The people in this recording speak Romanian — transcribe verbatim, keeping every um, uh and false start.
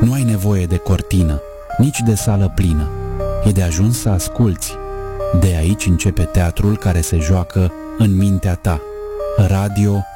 Nu ai nevoie de cortină, nici de sală plină. E de ajuns să asculți. De aici începe teatrul care se joacă în mintea ta. Radio